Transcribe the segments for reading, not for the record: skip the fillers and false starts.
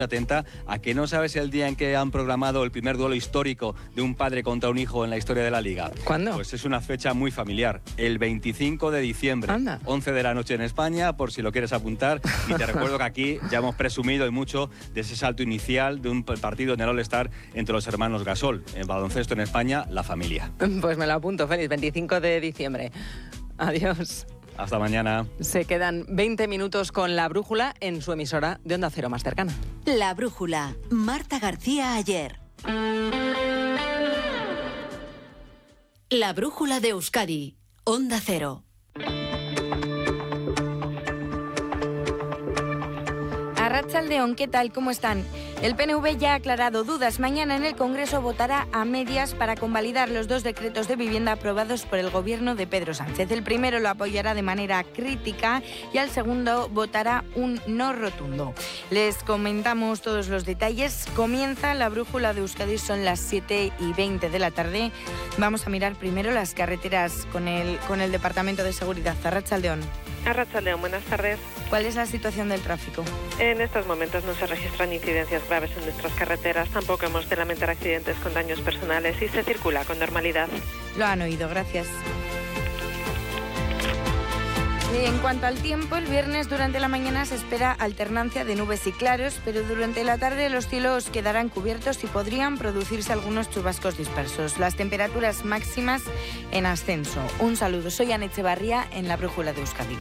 atenta a que no sabes el día en que han programado el primer duelo histórico de un padre contra un hijo en la historia de la Liga. ¿Cuándo? Pues es una fecha muy familiar, el 25 de diciembre, Anda. 11 de la noche en España, por si lo quieres apuntar. Y te recuerdo que aquí ya hemos presumido y mucho de ese salto inicial de un partido en el All-Star entre los hermanos Gasol. En baloncesto en España, la familia. Pues me lo apunto, Félix, 25 de diciembre. Adiós. Hasta mañana. Se quedan 20 minutos con La Brújula en su emisora de Onda Cero más cercana. La Brújula, Marta García Ayer. La Brújula de Euskadi, Onda Cero. Arratsaldeon, ¿qué tal? ¿Cómo están? El PNV ya ha aclarado dudas. Mañana en el Congreso votará a medias para convalidar los dos decretos de vivienda aprobados por el gobierno de Pedro Sánchez. El primero lo apoyará de manera crítica y al segundo votará un no rotundo. Les comentamos todos los detalles. Comienza La Brújula de Euskadi, son las 7:20 de la tarde. Vamos a mirar primero las carreteras con el Departamento de Seguridad. Arratsaldeon. Arratsaldeon, buenas tardes. ¿Cuál es la situación del tráfico? En estos momentos no se registran incidencias graves en nuestras carreteras, tampoco hemos de lamentar accidentes con daños personales y se circula con normalidad. Lo han oído, gracias. En cuanto al tiempo, el viernes durante la mañana se espera alternancia de nubes y claros, pero durante la tarde los cielos quedarán cubiertos y podrían producirse algunos chubascos dispersos. Las temperaturas máximas en ascenso. Un saludo, soy Ana Echevarría en La Brújula de Euskadi.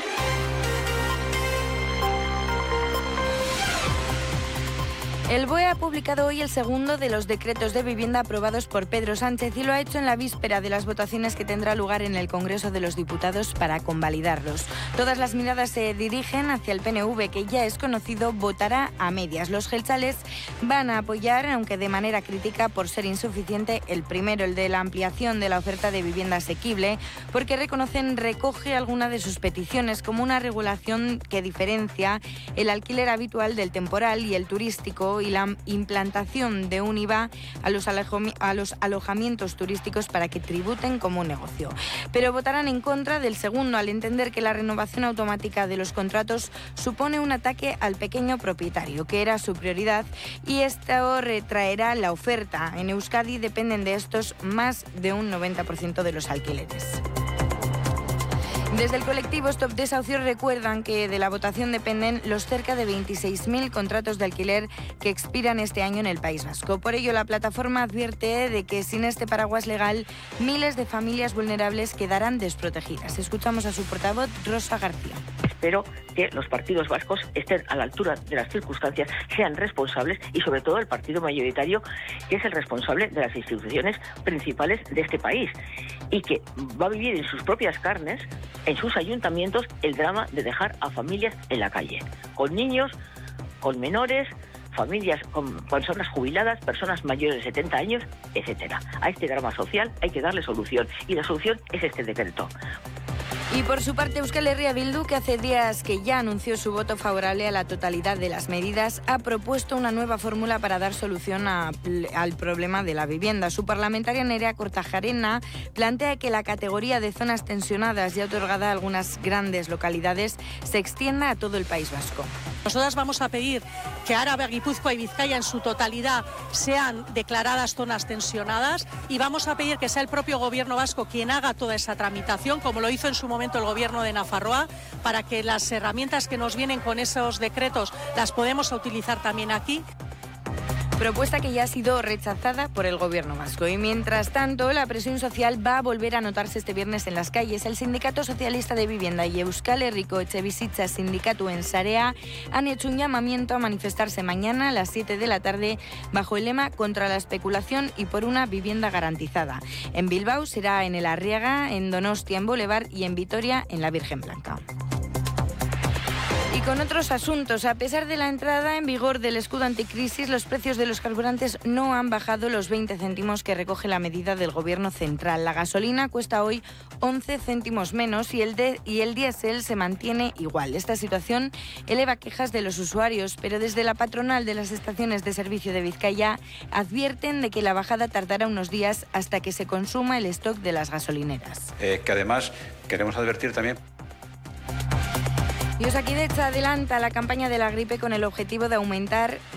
El BOE ha publicado hoy el segundo de los decretos de vivienda aprobados por Pedro Sánchez y lo ha hecho en la víspera de las votaciones que tendrá lugar en el Congreso de los Diputados para convalidarlos. Todas las miradas se dirigen hacia el PNV, que ya es conocido, votará a medias. Los jeltzales van a apoyar, aunque de manera crítica por ser insuficiente, el primero, el de la ampliación de la oferta de vivienda asequible, porque reconocen recoge alguna de sus peticiones, como una regulación que diferencia el alquiler habitual del temporal y el turístico, y la implantación de un IVA a los alojamientos turísticos para que tributen como un negocio. Pero votarán en contra del segundo al entender que la renovación automática de los contratos supone un ataque al pequeño propietario, que era su prioridad, y esto retraerá la oferta. En Euskadi dependen de estos más de un 90% de los alquileres. Desde el colectivo Stop Desahucios recuerdan que de la votación dependen los cerca de 26.000 contratos de alquiler que expiran este año en el País Vasco. Por ello, la plataforma advierte de que sin este paraguas legal, miles de familias vulnerables quedarán desprotegidas. Escuchamos a su portavoz, Rosa García. Espero que los partidos vascos estén a la altura de las circunstancias, sean responsables y sobre todo el partido mayoritario, que es el responsable de las instituciones principales de este país y que va a vivir en sus propias carnes, en sus ayuntamientos, el drama de dejar a familias en la calle, con niños, con menores, familias con personas jubiladas, personas mayores de 70 años, etcétera. A este drama social hay que darle solución y la solución es este decreto. Y por su parte, Euskal Herria Bildu, que hace días que ya anunció su voto favorable a la totalidad de las medidas, ha propuesto una nueva fórmula para dar solución al problema de la vivienda. Su parlamentaria Nerea Kortajarena plantea que la categoría de zonas tensionadas ya otorgada a algunas grandes localidades se extienda a todo el País Vasco. Nosotras vamos a pedir que Araba, Guipúzcoa y Vizcaya en su totalidad sean declaradas zonas tensionadas y vamos a pedir que sea el propio gobierno vasco quien haga toda esa tramitación, como lo hizo en su momento el gobierno de Nafarroa, para que las herramientas que nos vienen con esos decretos las podemos utilizar también aquí. Propuesta que ya ha sido rechazada por el gobierno vasco. Y mientras tanto, la presión social va a volver a notarse este viernes en las calles. El Sindicato Socialista de Vivienda y Euskal Herriko Etxebizitza Sindikatu en Sarea han hecho un llamamiento a manifestarse mañana a las 7 de la tarde bajo el lema contra la especulación y por una vivienda garantizada. En Bilbao será en el Arriaga, en Donostia, en Boulevard y en Vitoria, en la Virgen Blanca. Y con otros asuntos, a pesar de la entrada en vigor del escudo anticrisis, los precios de los carburantes no han bajado los 20 céntimos que recoge la medida del Gobierno central. La gasolina cuesta hoy 11 céntimos menos y el diésel se mantiene igual. Esta situación eleva quejas de los usuarios, pero desde la patronal de las estaciones de servicio de Vizcaya advierten de que la bajada tardará unos días hasta que se consuma el stock de las gasolineras. Que además queremos advertir también. Y Osakidetza adelanta la campaña de la gripe con el objetivo de aumentar